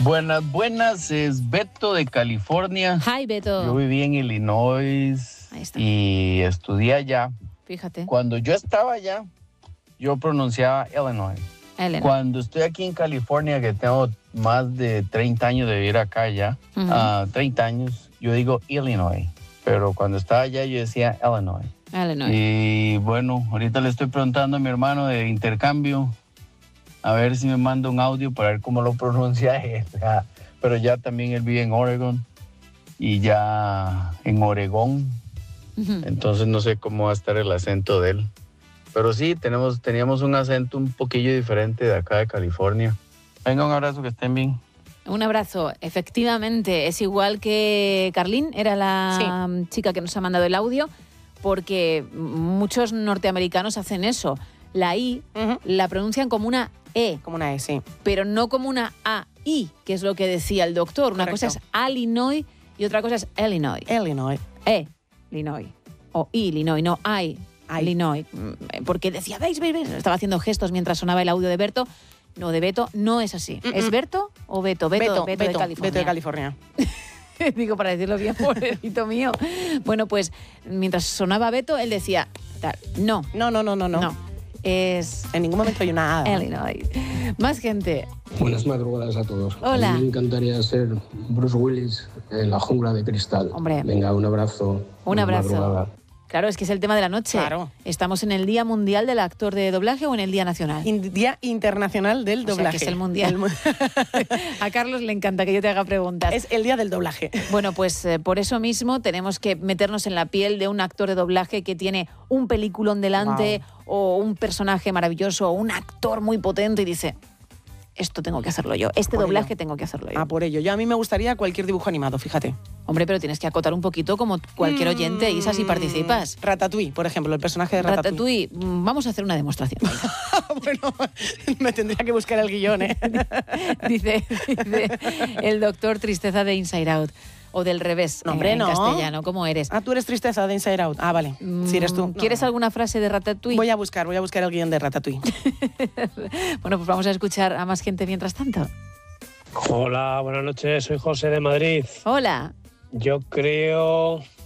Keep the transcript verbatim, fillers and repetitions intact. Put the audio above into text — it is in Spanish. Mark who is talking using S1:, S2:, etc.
S1: Buenas, buenas, es Beto de California.
S2: Hi, Beto.
S1: Yo viví en Illinois y estudié allá.
S2: Fíjate.
S1: Cuando yo estaba allá, yo pronunciaba Illinois.
S2: Illinois.
S1: Cuando estoy aquí en California, que tengo más de treinta años de vivir acá ya, uh-huh. uh, treinta años, yo digo Illinois. Pero cuando estaba allá, yo decía Illinois.
S2: Illinois.
S1: Y bueno, ahorita le estoy preguntando a mi hermano de intercambio, a ver si me manda un audio para ver cómo lo pronuncia él. Pero ya también él vive en Oregon y ya en Oregón. Uh-huh. Entonces no sé cómo va a estar el acento de él. Pero sí, tenemos, teníamos un acento un poquillo diferente de acá de California. Venga, un abrazo, que estén bien.
S2: Un abrazo. Efectivamente, es igual que Carlín, era la sí. chica que nos ha mandado el audio, porque muchos norteamericanos hacen eso. La I uh-huh. la pronuncian como una E.
S3: Como una E, sí.
S2: Pero no como una A I, que es lo que decía el doctor. Una Correcto. Cosa es Illinois y otra cosa es Illinois.
S3: Illinois.
S2: E, Illinois. O Illinois, no I, Illinois. Porque decía, veis, veis, veis. Estaba haciendo gestos mientras sonaba el audio de Berto. No, de Beto no es así. Mm-mm. ¿Es Berto o Beto? Beto, Beto,
S3: Beto,
S2: Beto de California.
S3: Beto de California.
S2: Digo, para decirlo bien, pobrecito mío. Bueno, pues mientras sonaba Beto, él decía, tal, no.
S3: No, no, no, no, no.
S2: No. Es...
S3: En ningún momento hay una A.
S2: Illinois. Más gente.
S4: Buenas madrugadas a todos.
S2: Hola.
S4: A mí me encantaría ser Bruce Willis en La jungla de cristal.
S2: Hombre.
S4: Venga, un abrazo.
S2: Un abrazo. Madrugada. Claro, es que es el tema de la noche.
S3: Claro.
S2: ¿Estamos en el Día Mundial del Actor de Doblaje o en el Día Nacional?
S3: In- Día Internacional del Doblaje.
S2: O sea, que es el Mundial. El... A Carlos le encanta que yo te haga preguntas.
S3: Es el Día del Doblaje.
S2: Bueno, pues eh, por eso mismo tenemos que meternos en la piel de un actor de doblaje que tiene un peliculón delante wow. o un personaje maravilloso o un actor muy potente y dice... Esto tengo que hacerlo yo. Este por doblaje ello. Tengo que hacerlo yo.
S3: Ah, por ello. Yo a mí me gustaría cualquier dibujo animado, fíjate.
S2: Hombre, pero tienes que acotar un poquito como cualquier oyente, y Isa, si participas.
S3: Ratatouille, por ejemplo, el personaje de Ratatouille.
S2: Ratatouille, vamos a hacer una demostración.
S3: Bueno, me tendría que buscar el guión, ¿eh?
S2: dice, dice el doctor Tristeza de Inside Out. O del revés,
S3: no, hombre,
S2: en
S3: no.
S2: castellano, ¿cómo eres?
S3: Ah, tú eres Tristeza de Inside Out. Ah, vale,
S2: mm,
S3: si eres tú.
S2: ¿Quieres
S3: no.
S2: alguna frase de Ratatouille?
S3: Voy a buscar, voy a buscar el guión de Ratatouille.
S2: Bueno, pues vamos a escuchar a más gente mientras tanto.
S5: Hola, buenas noches, soy José de Madrid.
S2: Hola.
S5: Yo creo